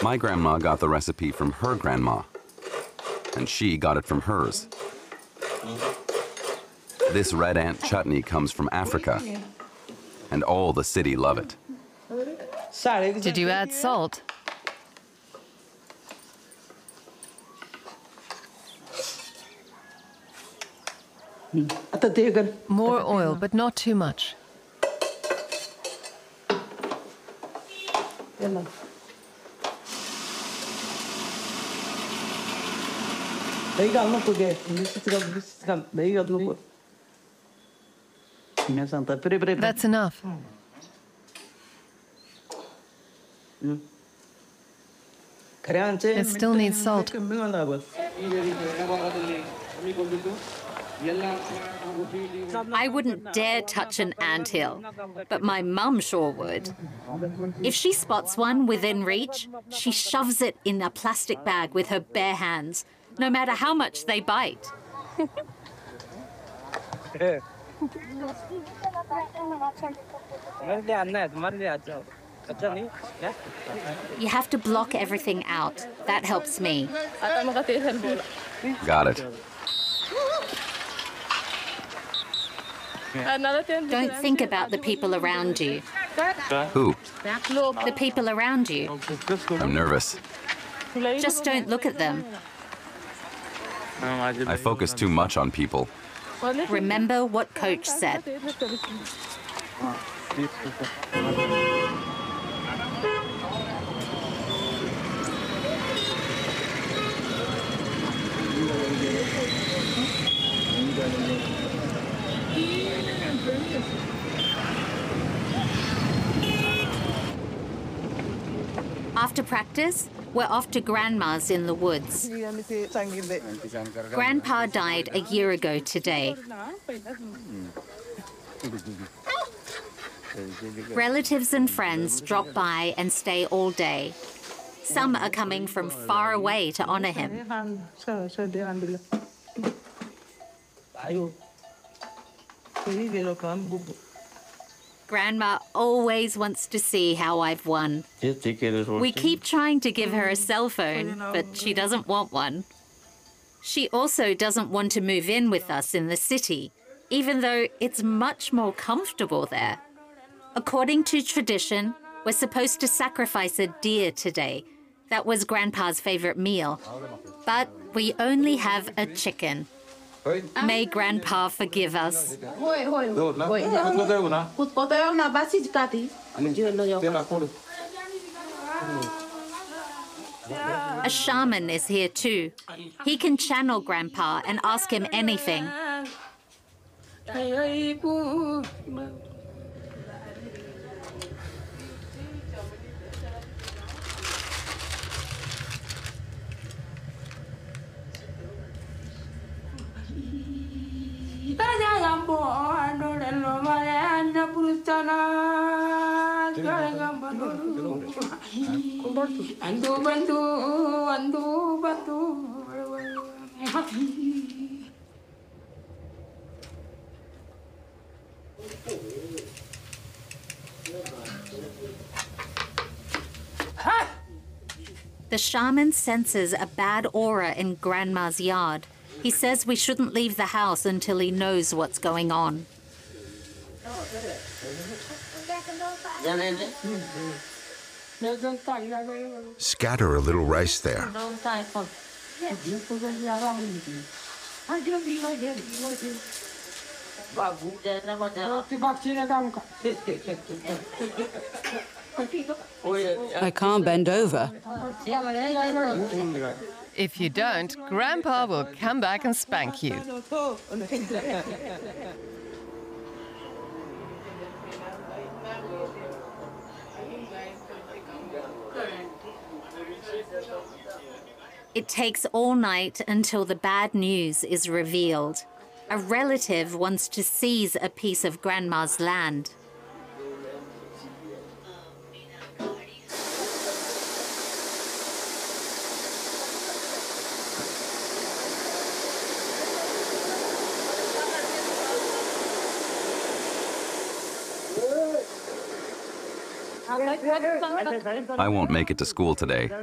My grandma got the recipe from her grandma, and she got it from hers. This red ant chutney comes from Africa, and all the city love it. Did you add salt? More oil, but not too much. That's enough. It still needs salt. I wouldn't dare touch an anthill, but my mum sure would. If she spots one within reach, she shoves it in a plastic bag with her bare hands, no matter how much they bite. You have to block everything out. That helps me. Got it. Don't think about the people around you. Who? The people around you. I'm nervous. Just don't look at them. I focus too much on people. Remember what Coach said. After practice, we're off to Grandma's in the woods. Grandpa died a year ago today. Relatives and friends drop by and stay all day. Some are coming from far away to honor him. Grandma always wants to see how I've won. We keep trying to give her a cell phone, but she doesn't want one. She also doesn't want to move in with us in the city, even though it's much more comfortable there. According to tradition, we're supposed to sacrifice a deer today. That was Grandpa's favorite meal. But we only have a chicken. May Grandpa forgive us. A shaman is here too. He can channel Grandpa and ask him anything. The shaman senses a bad aura in Grandma's yard. He says we shouldn't leave the house until he knows what's going on. Scatter a little rice there. I can't bend over. If you don't, Grandpa will come back and spank you. It takes all night until the bad news is revealed. A relative wants to seize a piece of Grandma's land. I won't make it to school today.